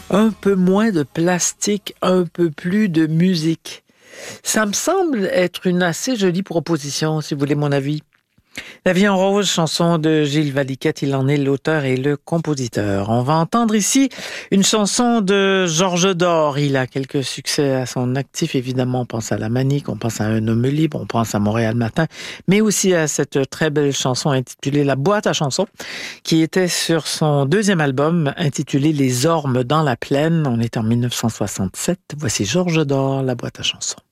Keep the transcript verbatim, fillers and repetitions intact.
Un peu moins de plastique, un peu plus de musique. Ça me semble être une assez jolie proposition, si vous voulez mon avis. La vie en rose, chanson de Gilles Valiquette, il en est l'auteur et le compositeur. On va entendre ici une chanson de Georges Dor. Il a quelques succès à son actif, évidemment. On pense à La Manique, on pense à Un homme libre, on pense à Montréal Matin, mais aussi à cette très belle chanson intitulée La boîte à chansons, qui était sur son deuxième album intitulé Les ormes dans la plaine. On est en mille neuf cent soixante-sept. Voici Georges Dor, La boîte à chansons.